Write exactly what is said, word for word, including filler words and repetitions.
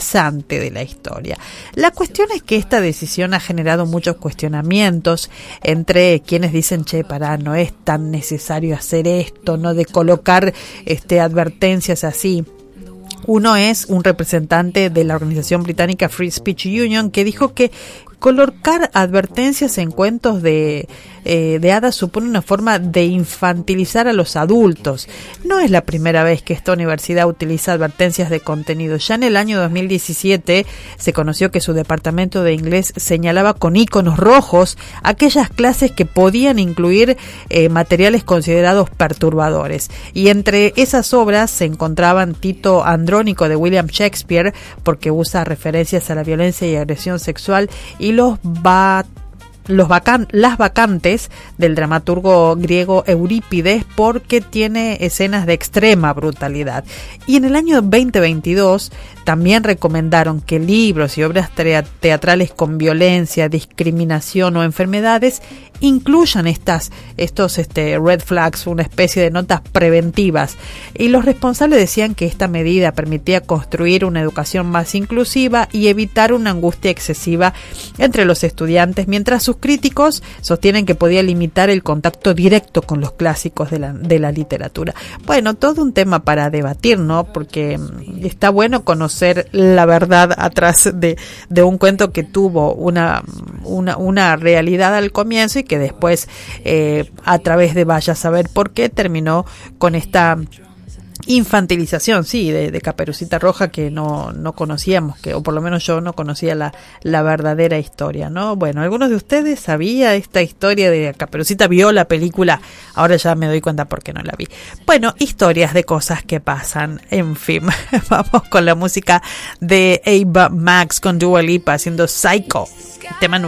interesante de la historia. La cuestión es que esta decisión ha generado muchos cuestionamientos entre quienes dicen, che, pará, no es tan necesario hacer esto, no de colocar este advertencias así. Uno es un representante de la organización británica Free Speech Union que dijo que colocar advertencias en cuentos de, eh, de hadas supone una forma de infantilizar a los adultos. No es la primera vez que esta universidad utiliza advertencias de contenido. Ya en el año dos mil diecisiete se conoció que su departamento de inglés señalaba con iconos rojos aquellas clases que podían incluir eh, materiales considerados perturbadores. Y entre esas obras se encontraban Tito Andrónico de William Shakespeare, porque usa referencias a la violencia y agresión sexual, y y los va Los vacan, las vacantes del dramaturgo griego Eurípides, porque tiene escenas de extrema brutalidad. Y en el año veinte veintidós también recomendaron que libros y obras teatrales con violencia, discriminación o enfermedades incluyan estas, estos este, red flags, una especie de notas preventivas. Y los responsables decían que esta medida permitía construir una educación más inclusiva y evitar una angustia excesiva entre los estudiantes, mientras sus críticos sostienen que podía limitar el contacto directo con los clásicos de la, de la literatura. Bueno, todo un tema para debatir, ¿no? Porque está bueno conocer la verdad atrás de, de un cuento que tuvo una, una, una realidad al comienzo y que después, eh, a través de vaya a saber por qué, terminó con esta infantilización, sí, de, de Caperucita Roja, que no, no conocíamos, que, o por lo menos yo no conocía la, la verdadera historia, ¿no? Bueno, ¿algunos de ustedes sabía esta historia de Caperucita? ¿Vio la película? Ahora ya me doy cuenta por qué no la vi. Bueno, historias de cosas que pasan, en fin. Vamos con la música de Ava Max con Dua Lipa haciendo Psycho, tema